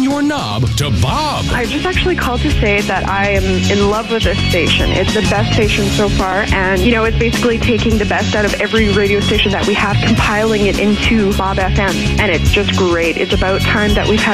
your knob to Bob. I just actually called to say that I am in love with this station. It's the best station so far, and, it's basically taking the best out of every radio station that we have, compiling it into Bob FM, and it's just great. It's about time that we've had